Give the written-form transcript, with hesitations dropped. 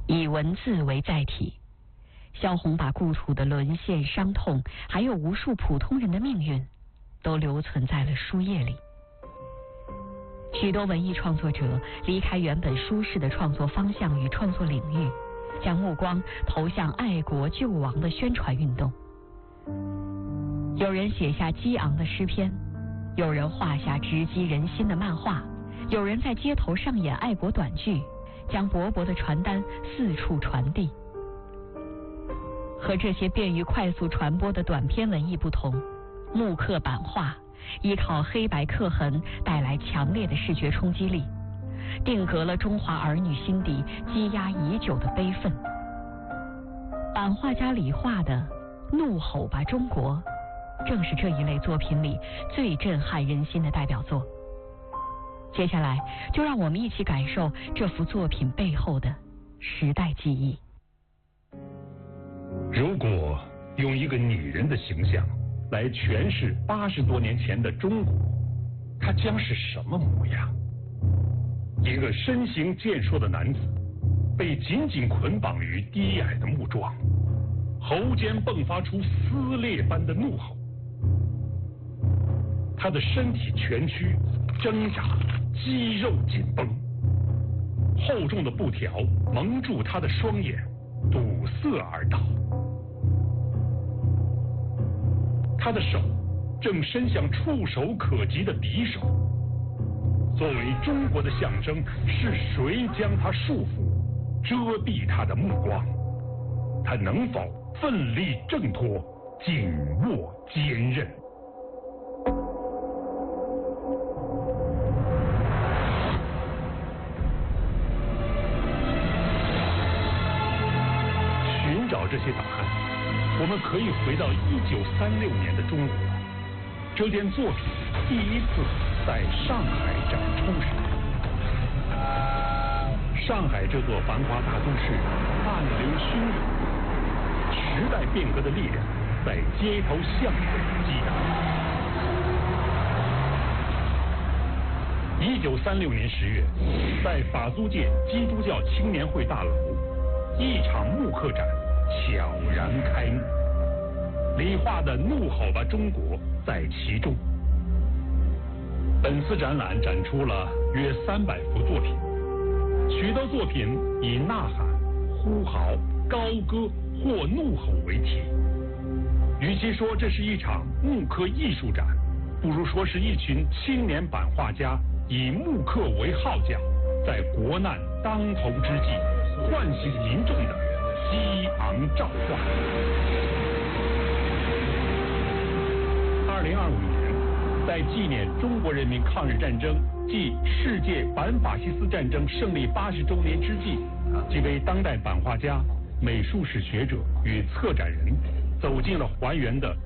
以文字为载体，萧红把故土的沦陷、伤痛，还有无数普通人的命运，都留存在了书页里。许多文艺创作者离开原本舒适的创作方向与创作领域，将目光投向爱国救亡的宣传运动。有人写下激昂的诗篇，有人画下直击人心的漫画，有人在街头上演爱国短剧，将薄薄的传单四处传递。和这些便于快速传播的短篇文艺不同，木刻版画依靠黑白刻痕带来强烈的视觉冲击力，定格了中华儿女心底积压已久的悲愤。版画家李画的《怒吼吧中国》正是这一类作品里最震撼人心的代表作。接下来就让我们一起感受这幅作品背后的时代记忆。 如果用一个女人的形象来诠释80多年前的中国，它将是什么模样？一个身形健硕的男子，被紧紧捆绑于低矮的木桩，喉间迸发出撕裂般的怒吼。他的身体蜷曲挣扎，肌肉紧绷，厚重的布条蒙住他的双眼，堵塞而倒。他的手正伸向触手可及的敌手。作为中国的象征，是谁将他束缚，遮蔽他的目光？他能否奋力挣脱，紧握坚韧？寻找这些答案，我们可以回到1936年的中国。这件作品第一次在上海展出时，上海这座繁华大都市暗流汹涌，时代变革的力量在街头巷尾激荡。1936年10月，在法租界基督教青年会大楼，一场木刻展悄然开幕。李画的《怒吼吧中国》在其中。本次展览展出了约300幅作品，许多作品以呐喊、呼号、高歌或怒吼为题。与其说这是一场木刻艺术展，不如说是一群青年版画家以木刻为号角，在国难当头之际，唤醒民众的激昂召唤。2025年，在纪念中国人民抗日战争暨世界反法西斯战争胜利80周年之际，几位当代版画家、美术史学者与策展人走进了还原的